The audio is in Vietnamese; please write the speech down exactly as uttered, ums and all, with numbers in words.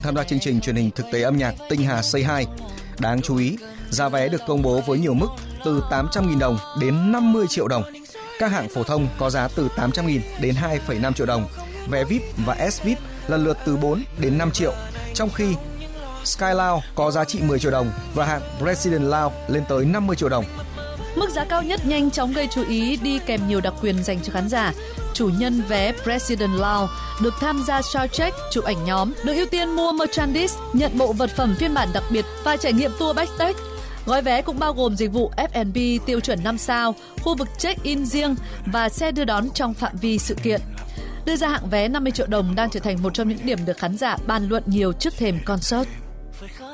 tham gia chương trình truyền hình thực tế âm nhạc Tinh Hà Say Hi. Đáng chú ý, giá vé được công bố với nhiều mức từ tám trăm nghìn đồng đến năm mươi triệu đồng. Các hạng phổ thông có giá từ tám trăm nghìn đến hai phẩy năm triệu đồng. Vé vi ai pi và ét vi ai pi lần lượt từ bốn đến năm triệu, trong khi Sky Lounge có giá trị mười triệu đồng và hạng President Lounge lên tới năm mươi triệu đồng. Mức giá cao nhất nhanh chóng gây chú ý đi kèm nhiều đặc quyền dành cho khán giả. Chủ nhân vé President Lounge được tham gia soundcheck, chụp ảnh nhóm, được ưu tiên mua merchandise, nhận bộ vật phẩm phiên bản đặc biệt và trải nghiệm tour backstage. Gói vé cũng bao gồm dịch vụ ép and bê tiêu chuẩn năm sao, khu vực check-in riêng và xe đưa đón trong phạm vi sự kiện. Đưa ra hạng vé năm mươi triệu đồng đang trở thành một trong những điểm được khán giả bàn luận nhiều trước thềm concert.